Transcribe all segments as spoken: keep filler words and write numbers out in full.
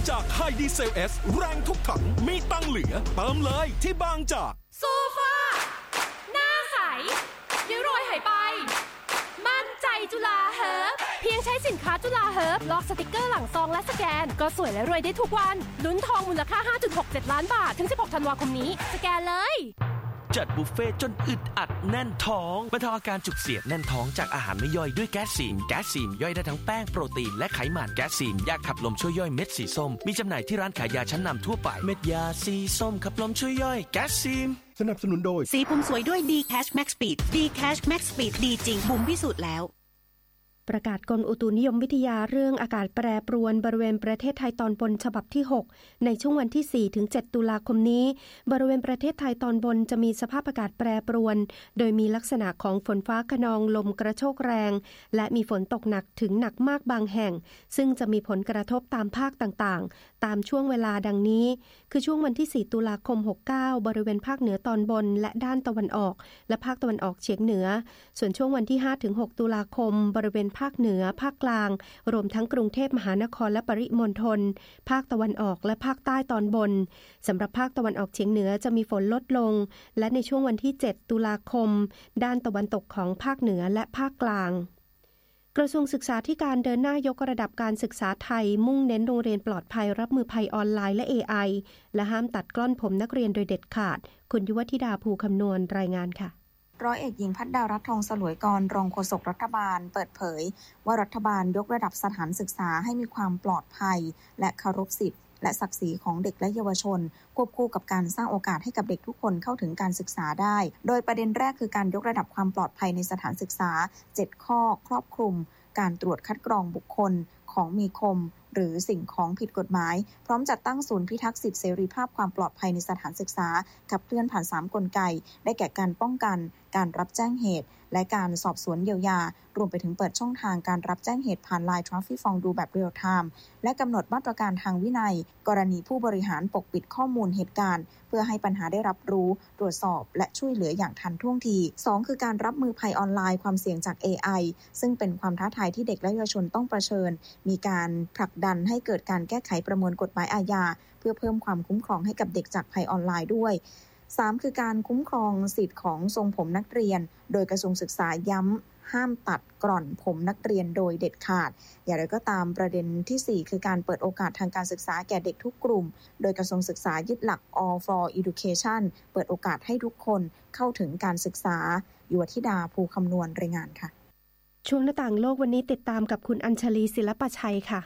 จากไฮดีเซล S แรงทุกถังมีตังเหลือเติมเลยที่บางจากโซฟาหน้าใสริ้วรอยหายไปมั่นใจจุฬาเฮิร์บเพียงใช้สินค้าจุฬาเฮิร์บลอกสติกเกอร์หลังซองและสแกนก็สวยและรวยได้ทุกวันลุ้นทองมูลค่า ห้าจุดหกเจ็ด ล้านบาทถึงสิบหกธันวาคมนี้สแกนเลยจัดบุฟเฟ่จนอึดอัดแน่นท้องบรรเทาอาการจุกเสียดแน่นท้องจากอาหารไม่ย่อยด้วยแก๊สซีนแก๊สซีนย่อยได้ทั้งแป้งโปรตีนและไขมันแก๊สซีนยาขับลมช่วยย่อยเม็ดสีส้มมีจำหน่ายที่ร้านขายยาชั้นนำทั่วไปเม็ดยาสีส้มขับลมช่วยย่อยแก๊สซีนสนับสนุนโดยสีผมสวยด้วย D-Cash Max Speed D-Cash Max Speed ดีจริงบุ๋มพิสูจน์แล้วประกาศกรมอุตุนิยมวิทยาเรื่องอากาศแปรปรวนบริเวณประเทศไทยตอนบนฉบับที่หกในช่วงวันที่ สี่ถึงเจ็ด ตุลาคมนี้บริเวณประเทศไทยตอนบนจะมีสภาพอากาศแปรปรวนโดยมีลักษณะของฝนฟ้าคะนองลมกระโชกแรงและมีฝนตกหนักถึงหนักมากบางแห่งซึ่งจะมีผลกระทบตามภาคต่างๆตามช่วงเวลาดังนี้คือช่วงวันที่ สี่ ตุลาคม หกสิบเก้าบริเวณภาคเหนือตอนบนและด้านตะวันออกและภาคตะวันออกเฉียงเหนือส่วนช่วงวันที่ ห้าถึงหก ตุลาคมบริเวณภาคเหนือภาคกลางรวมทั้งกรุงเทพมหานครและปริมณฑลภาคตะวันออกและภาคใต้ตอนบนสำหรับภาคตะวันออกเฉียงเหนือจะมีฝนลดลงและในช่วงวันที่ เจ็ด ตุลาคมด้านตะวันตกของภาคเหนือและภาคกลางกระทรวงศึกษาธิการเดินหน้ายกระดับการศึกษาไทยมุ่งเน้นโรงเรียนปลอดภัยรับมือภัยออนไลน์และ เอ ไอ และห้ามตัดกล้อนผมนักเรียนโดยเด็ดขาดคุณยุวธิดาภูคำนวณรายงานค่ะร้อยเอกหญิงภัทรดารัตน์ทองสลวยกรรองโฆษกรัฐบาลเปิดเผยว่ารัฐบาลยกระดับสถานศึกษาให้มีความปลอดภัยและเคารพสิทธิและศักดิ์ศรีของเด็กและเยาวชนควบคู่กับการสร้างโอกาสให้กับเด็กทุกคนเข้าถึงการศึกษาได้โดยประเด็นแรกคือการยกระดับความปลอดภัยในสถานศึกษาเจ็ดข้อครอบคลุมการตรวจคัดกรองบุคคลของมีคมหรือสิ่งของผิดกฎหมายพร้อมจัดตั้งศูนย์พิทักษ์สิทธิเสรีภาพความปลอดภัยในสถานศึกษาขับเคลื่อนผ่านสามกลไกได้แก่การป้องกันการรับแจ้งเหตุและการสอบสวนเยียวยารวมไปถึงเปิดช่องทางการรับแจ้งเหตุผ่าน ไลน์ Traffic ฟองดูแบบเรียลไทม์และกำหนดมาตรการทางวินัยกรณีผู้บริหารปกปิดข้อมูลเหตุการณ์เพื่อให้ปัญหาได้รับรู้ตรวจสอบและช่วยเหลืออย่างทันท่วงทีสองคือการรับมือภัยออนไลน์ความเสี่ยงจาก เอ ไอ ซึ่งเป็นความท้าทายที่เด็กและเยาวชนต้องเผชิญมีการผลักดันให้เกิดการแก้ไขประมวลกฎหมายอาญาเพื่อเพิ่มความคุ้มครองให้กับเด็กจากภัยออนไลน์ด้วยสามคือการคุ้มครองสิทธิ์ของทรงผมนักเรียนโดยกระทรวงศึกษาย้ำห้ามตัดกร่อนผมนักเรียนโดยเด็ดขาดอย่างไรก็ตามประเด็นที่สี่คือการเปิดโอกาสทางการศึกษาแก่เด็กทุกกลุ่มโดยกระทรวงศึกษายึดหลัก all for education เปิดโอกาสให้ทุกคนเข้าถึงการศึกษายุวธิดาภูคำนวณรายงานค่ะช่วงหน้าต่างโลกวันนี้ติดตามกับคุณอัญชลีศิลปชัยค่ะ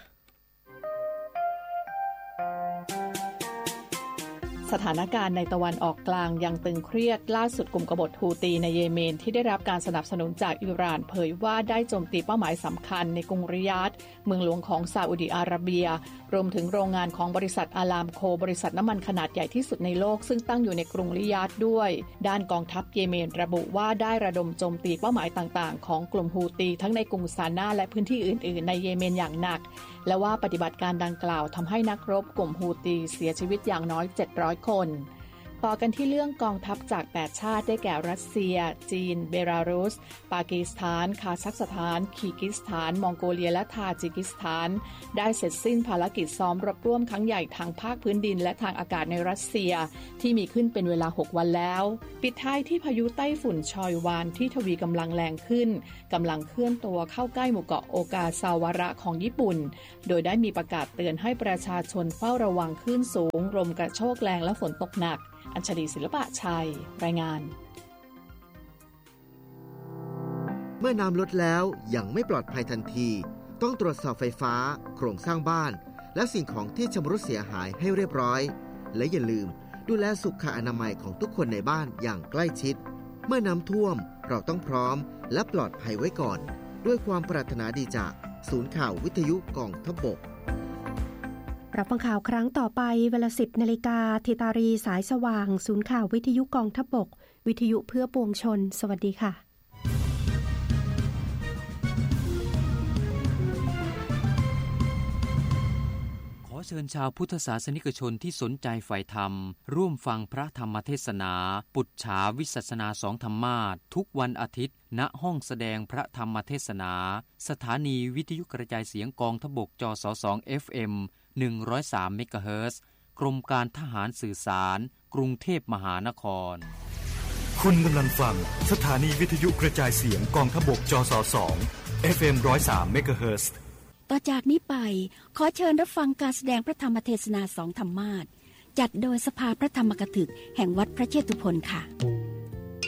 สถานการณ์ในตะวันออกกลางยังตึงเครียดล่าสุดกลุ่มกบฏฮูตีในเยเมนที่ได้รับการสนับสนุนจากอิหร่านเผยว่าได้โจมตีเป้าหมายสำคัญในกรุงริยาดเมืองหลวงของซาอุดิอาระเบียรวมถึงโรงงานของบริษัทอารามโคบริษัทน้ำมันขนาดใหญ่ที่สุดในโลกซึ่งตั้งอยู่ในกรุงริยาดด้วยด้านกองทัพเยเมนระบุว่าได้ระดมโจมตีเป้าหมายต่างๆของกลุ่มฮูตีทั้งในกรุงซานาและพื้นที่อื่นๆในเยเมนอย่างหนักและว่าปฏิบัติการดังกล่าวทำให้นักรบกลุ่มฮูตีเสียชีวิตอย่างน้อยเจ็ดร้อยคนต่อกันที่เรื่องกองทัพจากแปดชาติได้แก่รัสเซียจีนเบลารุสปากีสถานคาซัคสถานคีร์กิสถานมองโกเลียและทาจิกิสถานได้เสร็จสิ้นภารกิจซ้อมรบร่วมครั้งใหญ่ทางภาคพื้นดินและทางอากาศในรัสเซียที่มีขึ้นเป็นเวลาหกวันแล้วปิดท้ายที่พายุไต้ฝุ่นชอยวานที่ทวีกำลังแรงขึ้นกำลังเคลื่อนตัวเข้าใกล้หมู่เกาะโอกาซาวาระของญี่ปุ่นโดยได้มีประกาศเตือนให้ประชาชนเฝ้าระวังคลื่นสูงลมกระโชกแรงและฝนตกหนักอัญชลีศิลปะชัยรายงานเมื่อน้ำลดแล้วยังไม่ปลอดภัยทันทีต้องตรวจสอบไฟฟ้าโครงสร้างบ้านและสิ่งของที่ชำรุดเสียหายให้เรียบร้อยและอย่าลืมดูแลสุขอนามัยของทุกคนในบ้านอย่างใกล้ชิดเมื่อน้ำท่วมเราต้องพร้อมและปลอดภัยไว้ก่อนด้วยความปรารถนาดีจากศูนย์ข่าววิทยุกองทัพบกรับฟังข่าวครั้งต่อไปเวลา สิบนาฬิกา ธิตารีสายสว่างศูนย์ข่าววิทยุกองทัพบกวิทยุเพื่อปวงชนสวัสดีค่ะขขอเชิญชาวพุทธศาสนิกชนที่สนใจใฝ่ธรรมร่วมฟังพระธรรมเทศนาปุจฉาวิสัชนาสองธรรมาสทุกวันอาทิตย์ณห้องแสดงพระธรรมเทศนาสถานีวิทยุกระจายเสียงกองทพบกจสส เอฟ เอ็ม หนึ่งร้อยสาม เมกะเฮิรตซ์กรมการทหารสื่อสารกรุงเทพมหานครคุณกำลังฟังสถานีวิทยุกระจายเสียงกองทพบกจสส เอฟ เอ็ม หนึ่งร้อยสาม เมกะเฮิรตซ์ต่อจากนี้ไปขอเชิญรับฟังการแสดงพระธรรมเทศนาสองธรรมาสจัดโดยสภาพระธรรมกถึกแห่งวัดพระเชตุพนค่ะ